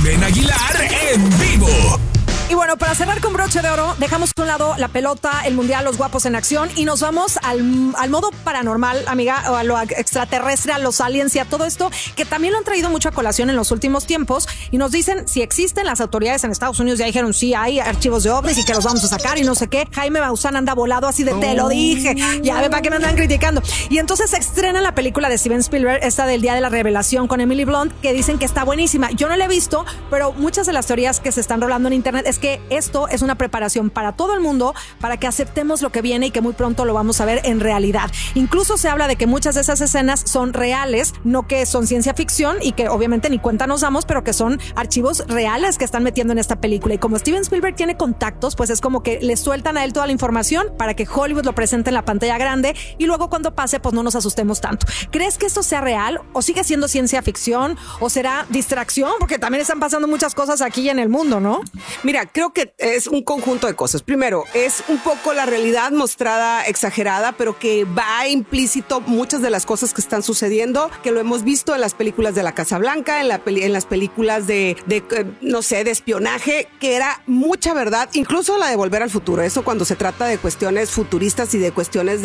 Jimena Aguilar en vivo. Y bueno, para cerrar con broche de oro, dejamos a un lado la pelota, el mundial, los guapos en acción y nos vamos al modo paranormal, amiga, o a lo extraterrestre, a los aliens y a todo esto que también lo han traído mucho a colación en los últimos tiempos y nos dicen si existen. Las autoridades en Estados Unidos ya dijeron sí, hay archivos de ovnis y que los vamos a sacar y no sé qué. Jaime Maussan anda volado así de te lo dije, ya ve para qué me andan criticando. Y entonces se estrena la película de Steven Spielberg, esta del Día de la Revelación con Emily Blunt, que dicen que está buenísima. Yo no la he visto, pero muchas de las teorías que se están rolando en internet es que esto es una preparación para todo el mundo, para que aceptemos lo que viene y que muy pronto lo vamos a ver en realidad. Incluso se habla de que muchas de esas escenas son reales, no que son ciencia ficción y que obviamente ni cuenta nos damos, pero que son archivos reales que están metiendo en esta película. Y como Steven Spielberg tiene contactos, pues es como que le sueltan a él toda la información para que Hollywood lo presente en la pantalla grande y luego cuando pase, pues no nos asustemos tanto. ¿Crees que esto sea real o sigue siendo ciencia ficción o será distracción? Porque también están pasando muchas cosas aquí en el mundo, ¿no? Mira, creo que es un conjunto de cosas. Primero, es un poco la realidad mostrada exagerada, pero que va implícito muchas de las cosas que están sucediendo, que lo hemos visto en las películas de la Casa Blanca, en las películas de no sé, de espionaje, que era mucha verdad, incluso la de Volver al Futuro. Eso cuando se trata de cuestiones futuristas y de cuestiones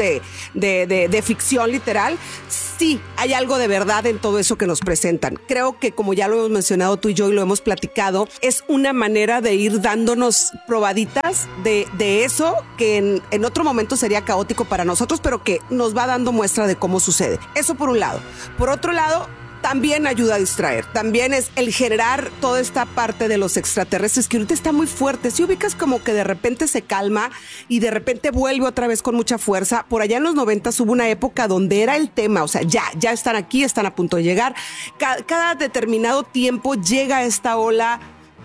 de ficción literal, sí, hay algo de verdad en todo eso que nos presentan. Creo que como ya lo hemos mencionado tú y yo y lo hemos platicado, es una manera de ir dándonos probaditas de eso que en otro momento sería caótico para nosotros, pero que nos va dando muestra de cómo sucede. Eso por un lado. Por otro lado, también ayuda a distraer. También es el generar toda esta parte de los extraterrestres que ahorita está muy fuerte. Si ubicas como que de repente se calma y de repente vuelve otra vez con mucha fuerza. Por allá en los 90 hubo una época donde era el tema, o sea, ya están aquí, están a punto de llegar. Cada determinado tiempo llega esta ola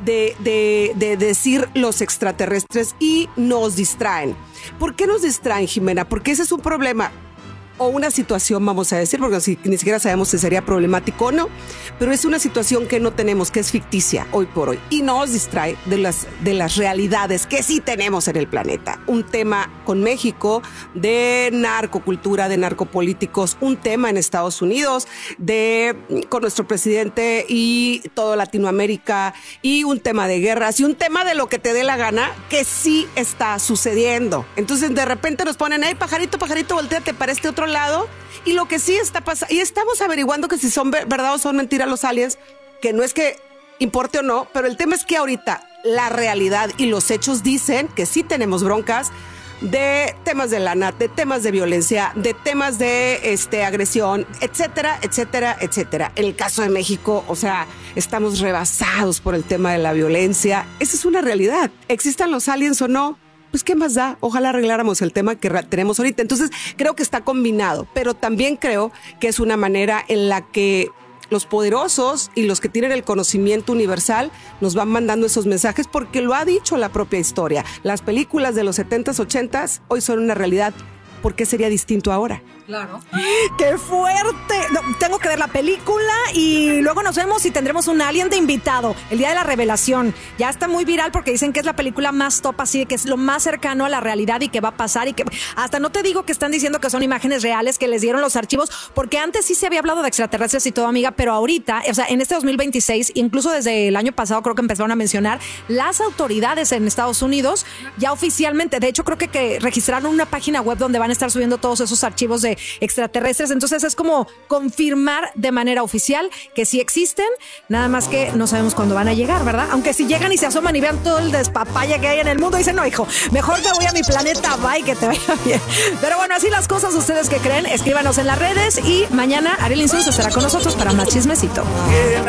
de decir los extraterrestres y nos distraen. ¿Por qué nos distraen, Jimena? Porque ese es un problema o una situación, vamos a decir, porque ni siquiera sabemos si sería problemático o no, pero es una situación que no tenemos, que es ficticia hoy por hoy y nos distrae de las realidades que sí tenemos en el planeta. Un tema con México de narcocultura, de narcopolíticos, un tema en Estados Unidos con nuestro presidente y toda Latinoamérica, y un tema de guerras y un tema de lo que te dé la gana que sí está sucediendo. Entonces de repente nos ponen, hey, pajarito, volteate para este otro lado, y lo que sí está pasando, y estamos averiguando que si son verdad o son mentiras los aliens, que no es que importe o no, pero el tema es que ahorita la realidad y los hechos dicen que sí tenemos broncas de temas de lana, de temas de violencia, de temas de agresión, etcétera, etcétera, etcétera. En el caso de México, o sea, estamos rebasados por el tema de la violencia. Esa es una realidad. ¿Existan los aliens o no? Pues ¿qué más da? Ojalá arregláramos el tema que tenemos ahorita. Entonces creo que está combinado, pero también creo que es una manera en la que los poderosos y los que tienen el conocimiento universal nos van mandando esos mensajes, porque lo ha dicho la propia historia. Las películas de los 70s, 80s hoy son una realidad. ¿Por qué sería distinto ahora? Claro. ¡Qué fuerte! No, tengo que ver la película y luego nos vemos y tendremos un alien de invitado. El Día de la Revelación. Ya está muy viral porque dicen que es la película más top, así que es lo más cercano a la realidad y que va a pasar, y que hasta no te digo que están diciendo que son imágenes reales que les dieron los archivos, porque antes sí se había hablado de extraterrestres y todo, amiga, pero ahorita, o sea, en este 2026, incluso desde el año pasado creo que empezaron a mencionar las autoridades en Estados Unidos ya oficialmente. De hecho, creo que registraron una página web donde van a estar subiendo todos esos archivos de extraterrestres. Entonces es como confirmar de manera oficial que sí existen, nada más que no sabemos cuándo van a llegar, ¿verdad? Aunque si llegan y se asoman y vean todo el despapaya que hay en el mundo, dicen, no, hijo, mejor me voy a mi planeta, bye, que te vaya bien. Pero bueno, así las cosas. ¿Ustedes qué creen? Escríbanos en las redes y mañana Ariel Insulza estará con nosotros para más chismecito.